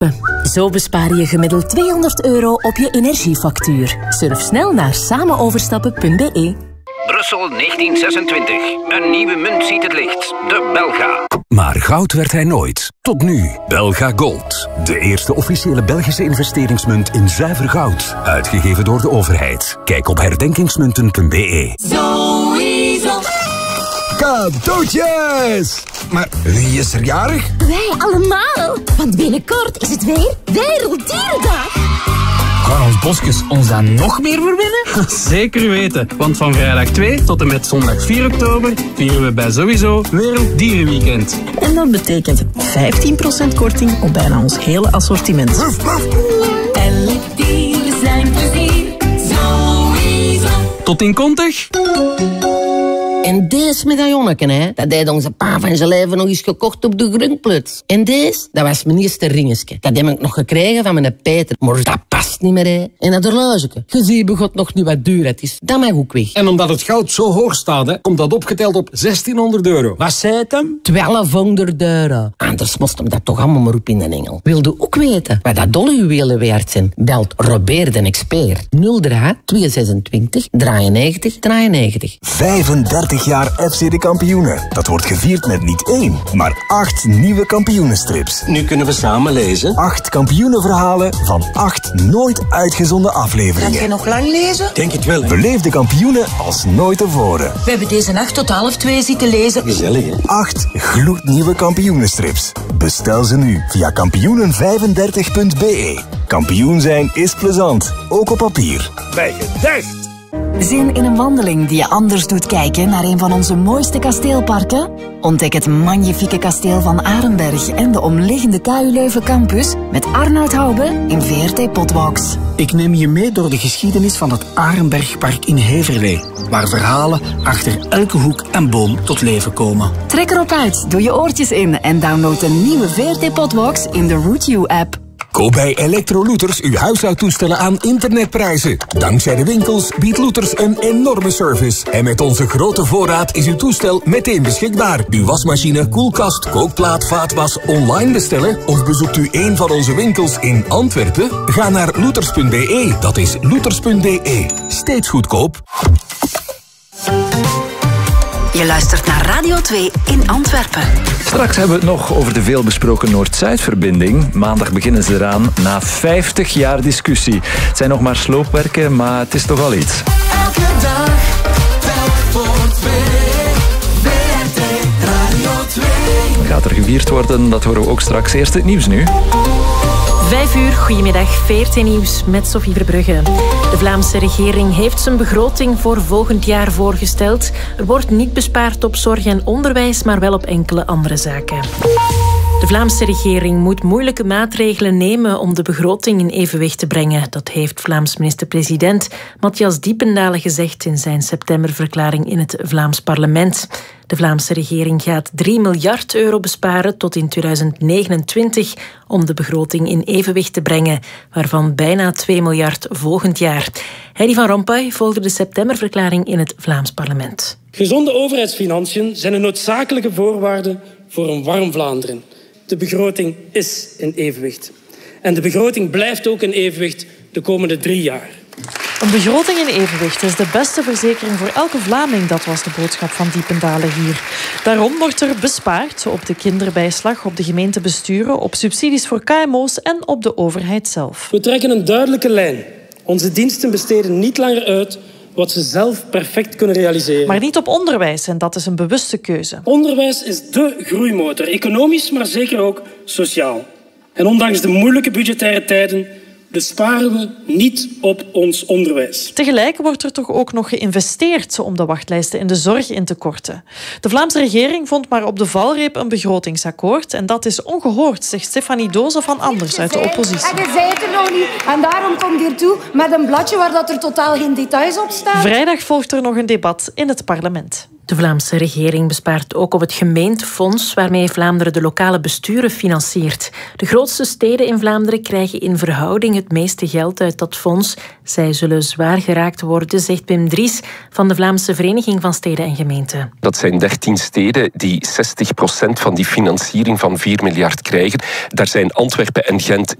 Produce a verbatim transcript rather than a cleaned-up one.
Zo bespaar je gemiddeld tweehonderd euro op je energiefactuur. Surf snel naar samenoverstappen punt b e. Brussel negentien zesentwintig. Een nieuwe munt ziet het licht. De Belga. Maar goud werd hij nooit. Tot nu. Belga Gold. De eerste officiële Belgische investeringsmunt in zuiver goud. Uitgegeven door de overheid. Kijk op herdenkingsmunten punt b e. Sowieso. Cadeautjes! Maar wie is er jarig? Wij allemaal. Want binnenkort is het weer Werelddierendag. Gaan ons bosjes ons dan nog meer verwennen? Zeker weten, want van vrijdag twee tot en met zondag vier oktober vieren we bij Sowieso Werelddierenweekend. En dat betekent vijftien procent korting op bijna ons hele assortiment. Elk dier zijn plezier. Sowieso. Tot in kontig. En deze medaillonneken, hè, dat deed onze pa van zijn leven nog eens gekocht op de Grunkplots. En deze, dat was mijn eerste ringetje. Dat heb ik nog gekregen van mijn Peter. Maar dat past niet meer, hè. En dat horlogeke, je ziet begot nog niet wat duur het is. Dat mag ook weg. En omdat het goud zo hoog staat, hè, komt dat opgeteld op zestienhonderd euro. Wat zei het hem? twaalfhonderd euro. Anders moest hem dat toch allemaal maar op in de engel. Wilde ook weten wat dat dolle juwelen waard zijn? Belt Robert de expert. nul drie tweehonderdzesentwintig drieënnegentig drieënnegentig. vijfendertig jaar F C de Kampioenen. Dat wordt gevierd met niet één, maar acht nieuwe kampioenenstrips. Nu kunnen we samen lezen. Acht kampioenenverhalen van acht nooit uitgezonden afleveringen. Gaat je nog lang lezen? Denk het wel. Beleef de kampioenen als nooit tevoren. We hebben deze nacht tot half twee zitten lezen. Gezellig, hè? Acht gloednieuwe kampioenenstrips. Bestel ze nu via kampioenen vijfendertig punt b e. Kampioen zijn is plezant, ook op papier. Bij gedacht! Zin in een wandeling die je anders doet kijken naar een van onze mooiste kasteelparken? Ontdek het magnifieke kasteel van Arenberg en de omliggende K U Leuven campus met Arnoud Hoube in V R T Potwalks. Ik neem je mee door de geschiedenis van het Arenbergpark in Heverlee, waar verhalen achter elke hoek en boom tot leven komen. Trek erop uit, doe je oortjes in en download de nieuwe V R T Potwalks in de Route U app. Koop bij Electrolooters uw huishoudtoestellen aan internetprijzen. Dankzij de winkels biedt Looters een enorme service. En met onze grote voorraad is uw toestel meteen beschikbaar. Uw wasmachine, koelkast, kookplaat, vaatwas online bestellen? Of bezoekt u een van onze winkels in Antwerpen? Ga naar looters punt b e. Dat is looters punt b e. Steeds goedkoop. Je luistert naar Radio twee in Antwerpen. Straks hebben we het nog over de veelbesproken Noord-Zuid-verbinding. Maandag beginnen ze eraan na vijftig jaar discussie. Het zijn nog maar sloopwerken, maar het is toch al iets. Elke dag, telk voor twee. V R T Radio twee. Gaat er gevierd worden, dat horen we ook straks. Eerst het nieuws nu. Vijf uur, goedemiddag, V R T Nieuws met Sophie Verbrugge. De Vlaamse regering heeft zijn begroting voor volgend jaar voorgesteld. Er wordt niet bespaard op zorg en onderwijs, maar wel op enkele andere zaken. De Vlaamse regering moet moeilijke maatregelen nemen om de begroting in evenwicht te brengen. Dat heeft Vlaams minister-president Matthias Diependalen gezegd in zijn septemberverklaring in het Vlaams parlement. De Vlaamse regering gaat drie miljard euro besparen tot in tweeduizend negenentwintig om de begroting in evenwicht te brengen, waarvan bijna twee miljard volgend jaar. Heidi van Rompuy volgde de septemberverklaring in het Vlaams parlement. Gezonde overheidsfinanciën zijn een noodzakelijke voorwaarde voor een warm Vlaanderen. De begroting is in evenwicht. En de begroting blijft ook in evenwicht de komende drie jaar. Een begroting in evenwicht is de beste verzekering voor elke Vlaming. Dat was de boodschap van Diependalen hier. Daarom wordt er bespaard op de kinderbijslag, op de gemeentebesturen, op subsidies voor K M O's en op de overheid zelf. We trekken een duidelijke lijn. Onze diensten besteden niet langer uit wat ze zelf perfect kunnen realiseren. Maar niet op onderwijs, en dat is een bewuste keuze. Onderwijs is dé groeimotor, economisch, maar zeker ook sociaal. En ondanks de moeilijke budgettaire tijden besparen we niet op ons onderwijs. Tegelijk wordt er toch ook nog geïnvesteerd om de wachtlijsten in de zorg in te korten. De Vlaamse regering vond maar op de valreep een begrotingsakkoord. En dat is ongehoord, zegt Stefanie Doze van Anders uit de oppositie. En je zei het er nog niet. En daarom komt hier toe met een bladje waar dat er totaal geen details op staan. Vrijdag volgt er nog een debat in het parlement. De Vlaamse regering bespaart ook op het gemeentefonds waarmee Vlaanderen de lokale besturen financiert. De grootste steden in Vlaanderen krijgen in verhouding het meeste geld uit dat fonds. Zij zullen zwaar geraakt worden, zegt Pim Dries van de Vlaamse Vereniging van Steden en Gemeenten. Dat zijn dertien steden die zestig procent van die financiering van vier miljard krijgen. Daar zijn Antwerpen en Gent